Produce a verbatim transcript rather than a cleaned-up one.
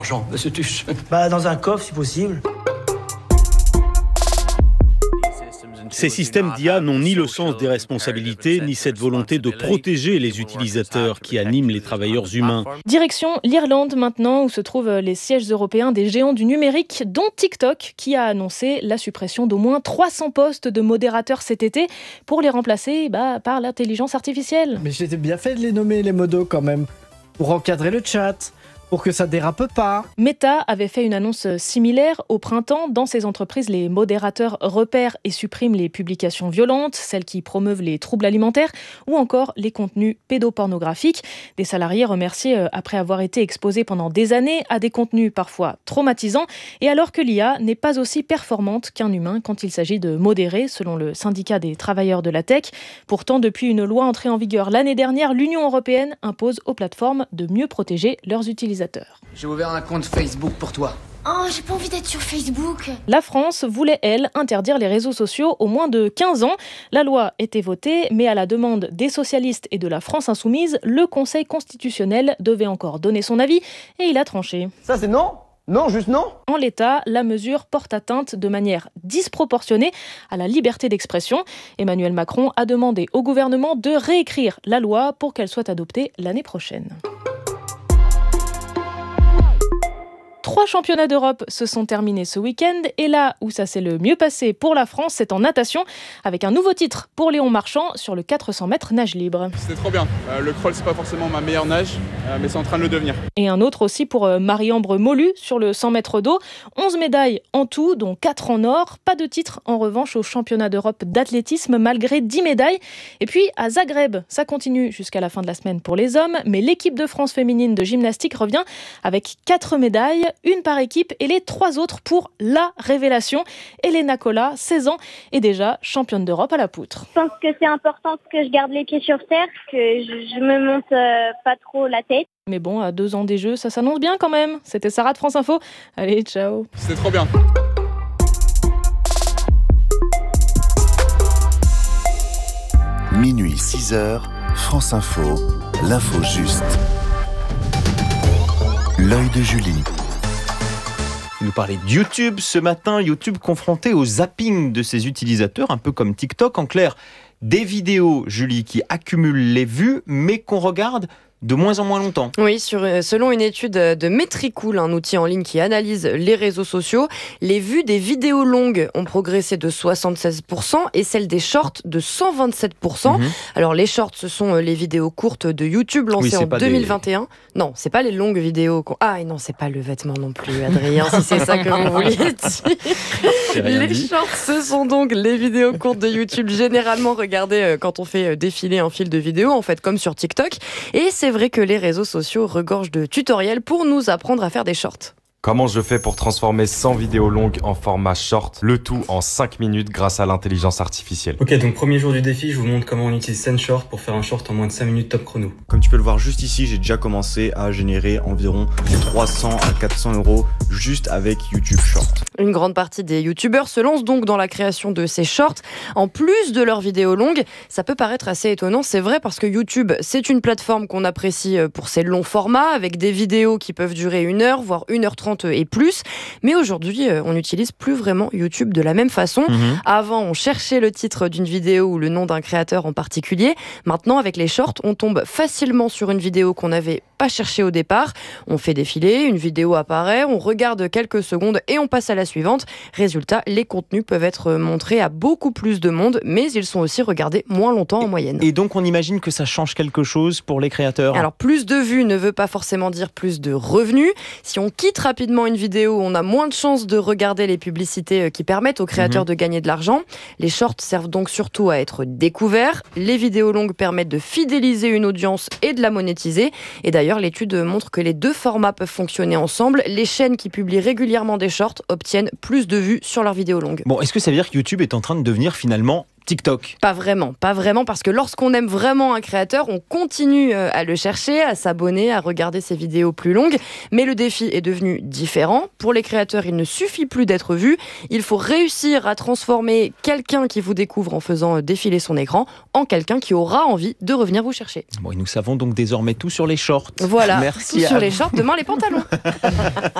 Jean, monsieur Tuche. Bah, dans un coffre, si possible. Ces systèmes d'I A n'ont ni le sens des responsabilités, ni cette volonté de protéger les utilisateurs qui animent les travailleurs humains. Direction l'Irlande maintenant, où se trouvent les sièges européens des géants du numérique, dont TikTok, qui a annoncé la suppression d'au moins trois cents postes de modérateurs cet été pour les remplacer bah, par l'intelligence artificielle. Mais j'étais bien fait de les nommer, les modos, quand même, pour encadrer le chat. Pour que ça dérape pas. Meta avait fait une annonce similaire au printemps. Dans ces entreprises, les modérateurs repèrent et suppriment les publications violentes, celles qui promeuvent les troubles alimentaires ou encore les contenus pédopornographiques. Des salariés remerciés après avoir été exposés pendant des années à des contenus parfois traumatisants et alors que l'I A n'est pas aussi performante qu'un humain quand il s'agit de modérer, selon le syndicat des travailleurs de la tech. Pourtant, depuis une loi entrée en vigueur l'année dernière, l'Union européenne impose aux plateformes de mieux protéger leurs utilisateurs. J'ai ouvert un compte Facebook pour toi. Oh, j'ai pas envie d'être sur Facebook. La France voulait, elle, interdire les réseaux sociaux aux moins de quinze ans. La loi était votée, mais à la demande des socialistes et de la France insoumise, le Conseil constitutionnel devait encore donner son avis et il a tranché. Ça, c'est non ? Non, juste non ? En l'état, la mesure porte atteinte de manière disproportionnée à la liberté d'expression. Emmanuel Macron a demandé au gouvernement de réécrire la loi pour qu'elle soit adoptée l'année prochaine. Trois championnats d'Europe se sont terminés ce week-end et là où ça s'est le mieux passé pour la France, c'est en natation avec un nouveau titre pour Léon Marchand sur le quatre cents mètres nage libre. C'était trop bien. Euh, le crawl, c'est pas forcément ma meilleure nage, euh, mais c'est en train de le devenir. Et un autre aussi pour euh, Marie-Ambre Molu sur le cent mètres d'eau. onze médailles en tout, dont quatre en or. Pas de titre en revanche au championnat d'Europe d'athlétisme malgré dix médailles. Et puis à Zagreb, ça continue jusqu'à la fin de la semaine pour les hommes, mais l'équipe de France féminine de gymnastique revient avec quatre médailles. Une par équipe et les trois autres pour la révélation. Elena Cola, seize ans, est déjà championne d'Europe à la poutre. Je pense que c'est important que je garde les pieds sur terre, que je, je me monte euh, pas trop la tête. Mais bon, à deux ans des Jeux, ça s'annonce bien quand même. C'était Sarah de France Info. Allez, ciao. C'était trop bien. Minuit, six heures, France Info, l'info juste. L'œil de Julie. Vous nous parlez de YouTube ce matin, YouTube confronté au zapping de ses utilisateurs, un peu comme TikTok. En clair, des vidéos, Julie, qui accumulent les vues, mais qu'on regarde de moins en moins longtemps. Oui, sur, selon une étude de Metricool, un outil en ligne qui analyse les réseaux sociaux, les vues des vidéos longues ont progressé de soixante-seize pour cent et celles des shorts de cent vingt-sept pour cent. Mmh. Alors les shorts, ce sont les vidéos courtes de YouTube lancées oui, en deux mille vingt et un. Des... Non, c'est pas les longues vidéos. Ah et non, c'est pas le vêtement non plus, Adrien, si c'est ça que vous vouliez dire. Les dit. Shorts, ce sont donc les vidéos courtes de YouTube, généralement regardées quand on fait défiler un fil de vidéos, en fait comme sur TikTok. Et c'est C'est vrai que les réseaux sociaux regorgent de tutoriels pour nous apprendre à faire des shorts. Comment je fais pour transformer cent vidéos longues en format short, le tout en cinq minutes grâce à l'intelligence artificielle. Ok, donc premier jour du défi, je vous montre comment on utilise SendShort pour faire un short en moins de cinq minutes top chrono. Comme tu peux le voir juste ici, j'ai déjà commencé à générer environ trois cents à quatre cents euros juste avec YouTube Short. Une grande partie des youtubeurs se lancent donc dans la création de ces shorts. En plus de leurs vidéos longues, ça peut paraître assez étonnant, c'est vrai, parce que YouTube, c'est une plateforme qu'on apprécie pour ses longs formats, avec des vidéos qui peuvent durer une heure, voire une heure trente et plus. Mais aujourd'hui, on n'utilise plus vraiment YouTube de la même façon. Mmh. Avant, on cherchait le titre d'une vidéo ou le nom d'un créateur en particulier. Maintenant, avec les shorts, on tombe facilement sur une vidéo qu'on n'avait pas cherchée au départ. On fait défiler, une vidéo apparaît, on regarde quelques secondes et on passe à la suivante. Résultat, les contenus peuvent être montrés à beaucoup plus de monde, mais ils sont aussi regardés moins longtemps en moyenne. Et donc, on imagine que ça change quelque chose pour les créateurs. Alors, plus de vues ne veut pas forcément dire plus de revenus. Si on quitte rapidement une vidéo, on a moins de chances de regarder les publicités qui permettent aux créateurs mmh. de gagner de l'argent. Les shorts servent donc surtout à être découverts. Les vidéos longues permettent de fidéliser une audience et de la monétiser. Et d'ailleurs, l'étude montre que les deux formats peuvent fonctionner ensemble. Les chaînes qui publient régulièrement des shorts obtiennent plus de vues sur leurs vidéos longues. Bon, est-ce que ça veut dire que YouTube est en train de devenir finalement TikTok? Pas vraiment, pas vraiment, parce que lorsqu'on aime vraiment un créateur, on continue à le chercher, à s'abonner, à regarder ses vidéos plus longues. Mais le défi est devenu différent. Pour les créateurs, il ne suffit plus d'être vu. Il faut réussir à transformer quelqu'un qui vous découvre en faisant défiler son écran en quelqu'un qui aura envie de revenir vous chercher. Bon, et nous savons donc désormais tout sur les shorts. Voilà, Merci tout sur à les vous. shorts, demain les pantalons.